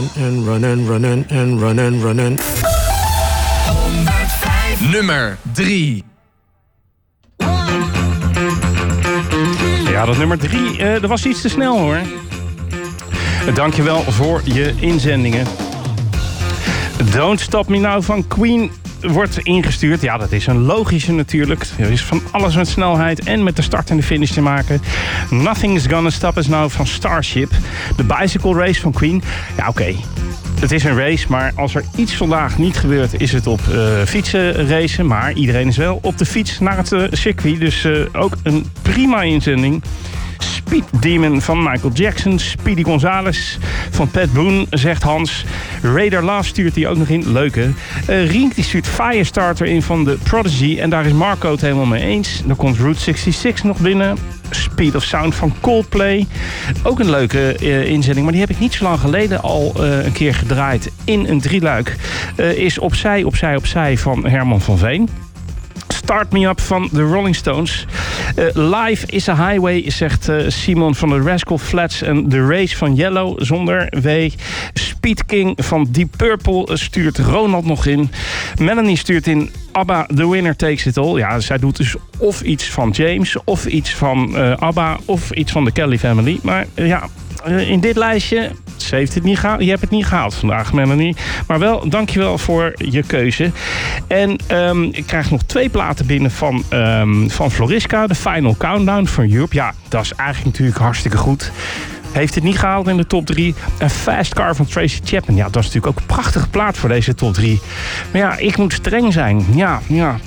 and running, running and running, running. 105. Nummer 3. Ja, dat nummer 3, dat was iets te snel hoor. Dankjewel voor je inzendingen. Don't Stop Me Now van Queen wordt ingestuurd. Ja, dat is een logische natuurlijk. Er is van alles met snelheid en met de start en de finish te maken. Nothing's Gonna Stop Us Now van Starship. De Bicycle Race van Queen. Ja, oké. Het is een race, maar als er iets vandaag niet gebeurt, is het op fietsen racen. Maar iedereen is wel op de fiets naar het circuit. Dus ook een prima inzending. Speed Demon van Michael Jackson. Speedy Gonzales van Pat Boone, zegt Hans. Radar Love stuurt hij ook nog in. Leuke. Rink die stuurt Firestarter in van The Prodigy. En daar is Marco het helemaal mee eens. Dan komt Route 66 nog binnen. Speed of Sound van Coldplay. Ook een leuke inzending, maar die heb ik niet zo lang geleden al een keer gedraaid in een drieluik. Is Opzij, Opzij, Opzij van Herman van Veen. Start Me Up van de Rolling Stones. Life is a Highway, zegt Simon van de Rascal Flats. En The Race van Yellow, zonder W. Speed King van Deep Purple stuurt Ronald nog in. Melanie stuurt in ABBA, The Winner Takes It All. Ja, zij doet dus of iets van James, of iets van ABBA, of iets van de Kelly Family. Maar ja, in dit lijstje, ze heeft het niet gehaald. Je hebt het niet gehaald vandaag, Melanie. Maar wel, dankjewel voor je keuze. En ik krijg nog 2 platen binnen van Floriska. De Final Countdown van Europe. Ja, dat is eigenlijk natuurlijk hartstikke goed. Heeft het niet gehaald in de top 3. Een Fast Car van Tracy Chapman. Ja, dat is natuurlijk ook een prachtige plaat voor deze top 3. Maar ja, ik moet streng zijn. Ja.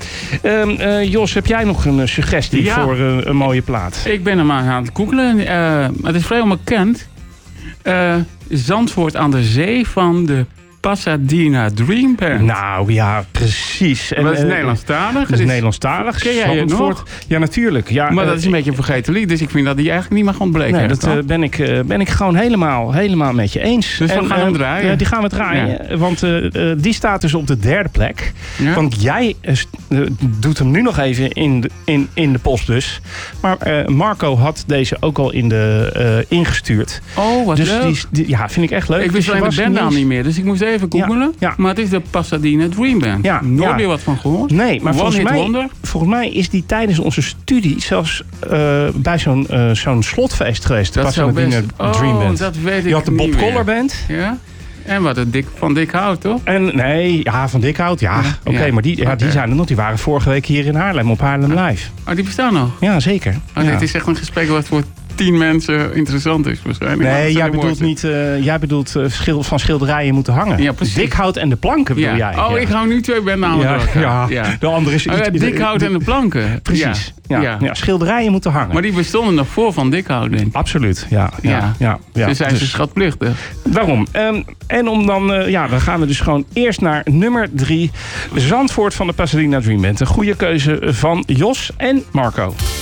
Jos, heb jij nog een suggestie voor een mooie plaat? Ik ben hem aan het googlen. Het is vrij onbekend. Zandvoort aan de Zee van de Pasadena Dream Band. Nou ja, precies. En dat is Nederlandstalig. Dat is Nederlandstalig. Ken jij het nog? Ja, natuurlijk. Ja, maar dat is een beetje een vergeten lied, dus ik vind dat die eigenlijk niet mag ontbreken. Nee, dat ben ik gewoon helemaal met je eens. Dus we gaan hem draaien. Ja, die gaan we draaien. Ja. Want die staat dus op de 3e plek. Ja. Want jij doet hem nu nog even in de postbus. Maar Marco had deze ook al ingestuurd. Oh, wat dus leuk. Ja, vind ik echt leuk. Ik wist alleen de bandnaam niet meer, dus ik moest even googelen. Ja. Maar het is de Pasadena Dream Band. Ja. Nooit meer wat van gehoord. Nee, maar volgens mij is die tijdens onze studie zelfs bij zo'n slotfeest geweest. De Pasadena Dream Band. Dat weet ik niet. Je had de Bob Collar Band. Ja. En wat van Dick Hout, toch? Van Dick Hout, ja. Oké, maar die zijn er nog. Die waren vorige week hier in Haarlem op Haarlem Live. Oh, die bestaan nog? Ja, zeker. Oh, nee, het is echt een gesprek wat voor 10 mensen interessant is waarschijnlijk. Nee, jij bedoelt van schilderijen moeten hangen. Ja, precies. Dik Hout en de planken bedoel jij. Oh, ik hou nu 2 bandnamen door. Ja. De andere is... Dik Hout en de planken. Precies. Ja, schilderijen moeten hangen. Maar die bestonden nog voor van Dik Hout, denk ik. Absoluut, ja. Ze zijn dus schatplichtig. Daarom. En om dan gaan we dus gewoon eerst naar nummer 3. Zandvoort van de Pasadena Dream Band. Een goede keuze van Jos en Marco.